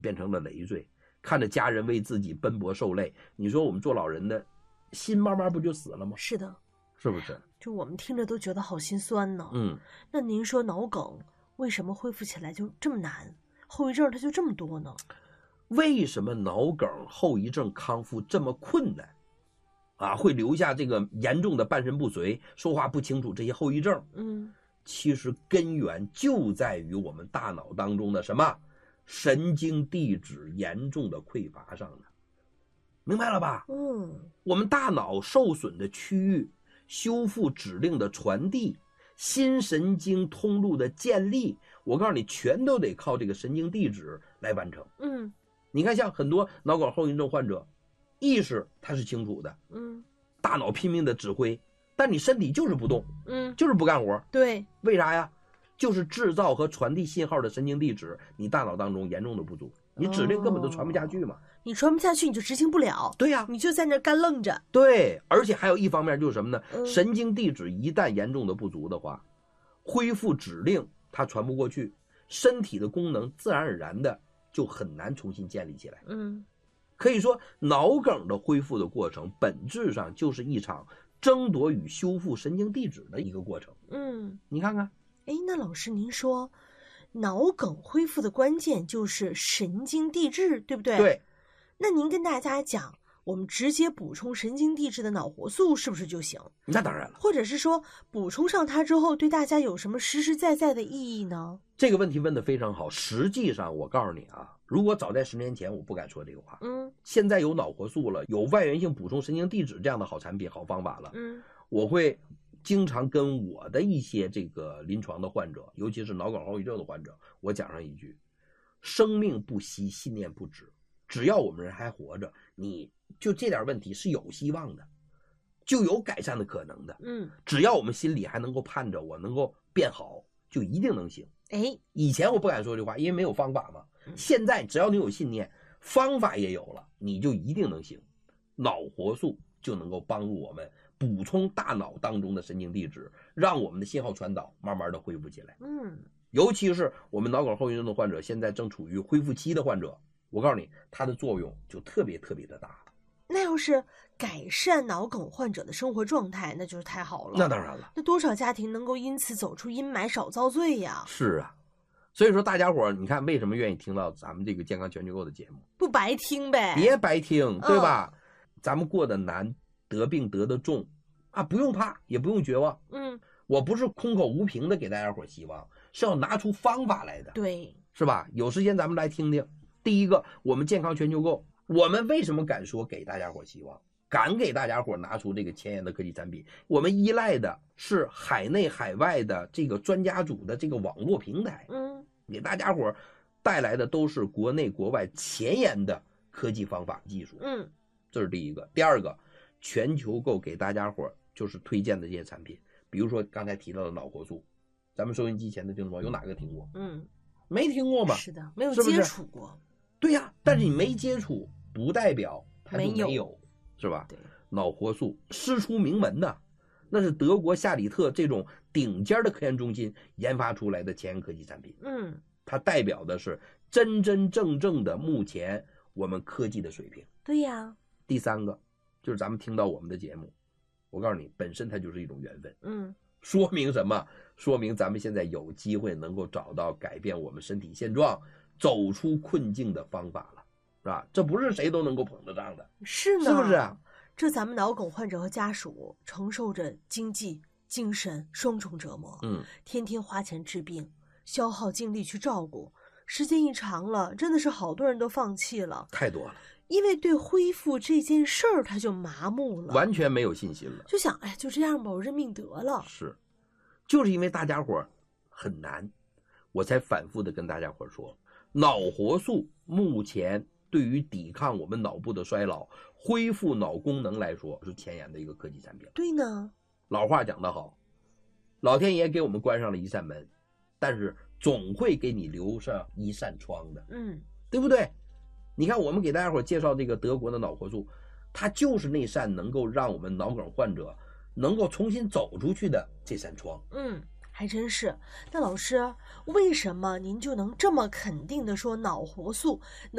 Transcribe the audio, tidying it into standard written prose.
变成了累赘，看着家人为自己奔波受累，你说我们做老人的心慢慢不就死了吗？ 是的， 是不是？ 就我们听着都觉得好心酸呢。那您说脑梗为什么恢复起来就这么难，后遗症它就这么多呢？ 为什么脑梗后遗症康复这么困难啊？会留下这个严重的半身不遂、说话不清楚这些后遗症？其实根源就在于我们大脑当中的什么神经递质严重的匮乏上呢？明白了吧？我们大脑受损的区域，修复指令的传递，新神经通路的建立，我告诉你，全都得靠这个神经递质来完成。你看，像很多脑梗后遗症患者，意识他是清楚的，大脑拼命的指挥，但你身体就是不动，就是不干活。 对， 为啥呀？就是制造和传递信号的神经递质，你大脑当中严重的不足，你指令根本都传不下去嘛。 你传不下去，你就执行不了。 对呀， 你就在那干愣着。 对，而且还有一方面就是什么呢？神经递质一旦严重的不足的话，恢复指令它传不过去，身体的功能自然而然的就很难重新建立起来。可以说脑梗的恢复的过程本质上就是一场争夺与修复神经递质的一个过程。你看看， 那老师您说脑梗恢复的关键就是神经递质，对不对？ 对。 那您跟大家讲，我们直接补充神经递质的脑活素是不是就行？ 那当然了。 或者是说补充上它之后对大家有什么实实在在的意义呢？ 这个问题问得非常好。实际上我告诉你啊，如果早在10年前我不敢说这个话。现在有脑活素了，有外源性补充神经递质这样的好产品、好方法了。我会经常跟我的一些这个临床的患者，尤其是脑梗后遗症的患者，我讲上一句：生命不息，信念不止。只要我们人还活着，你就这点问题是有希望的，就有改善的可能的。只要我们心里还能够盼着我能够变好，就一定能行。以前我不敢说这话，因为没有方法嘛。现在只要你有信念，方法也有了，你就一定能行。脑活素就能够帮助我们补充大脑当中的神经递质，让我们的信号传导慢慢的恢复起来。尤其是我们脑梗后遗症的患者，现在正处于恢复期的患者，我告诉你，它的作用就特别特别的大。 那要是改善脑梗患者的生活状态，那就是太好了。 那当然了， 那多少家庭能够因此走出阴霾，少遭罪呀？ 是啊，所以说大家伙你看为什么愿意听到咱们这个健康全球购的节目？ 不白听呗。 别白听，对吧？咱们过得难，得病得得重啊，不用怕，也不用绝望。我不是空口无凭的给大家伙希望，是要拿出方法来的。 对， 是吧？有时间咱们来听听。第一个，我们健康全球购，我们为什么敢说给大家伙希望，敢给大家伙拿出这个前沿的科技产品？我们依赖的是海内海外的这个专家组的这个网络平台，给大家伙带来的都是国内国外前沿的科技方法技术。这是第一个。第二个，全球购给大家伙就是推荐的这些产品，比如说刚才提到的脑活素，咱们收音机前的听众朋友有哪个听过？没听过吗？ 是的，没有接触过。 对呀，但是你没接触不代表它就没有，是吧？ 对， 脑活素师出名门呐，那是德国夏里特这种顶尖的科研中心研发出来的前沿科技产品。它代表的是真真正正的目前我们科技的水平。 对呀。 第三个就是咱们听到我们的节目，我告诉你，本身它就是一种缘分。说明什么？说明咱们现在有机会能够找到改变我们身体现状、走出困境的方法了，是吧？这不是谁都能够捧得上的。 是呢， 是不是啊？ 这咱们脑梗患者和家属承受着经济、精神双重折磨，天天花钱治病，消耗精力去照顾，时间一长了，真的是好多人都放弃了， 太多了。 因为对恢复这件事儿他就麻木了， 完全没有信心了， 就想就这样吧，我认命得了。 是，就是因为大家伙很难，我才反复的跟大家伙说，脑活素目前对于抵抗我们脑部的衰老、恢复脑功能来说是前沿的一个科技产品。 对呢， 老话讲得好，老天爷给我们关上了一扇门，但是总会给你留上一扇窗的，对不对？你看我们给大家伙介绍这个德国的脑活素，它就是那扇能够让我们脑梗患者能够重新走出去的这扇窗。 还真是。那老师，为什么您就能这么肯定的说脑活素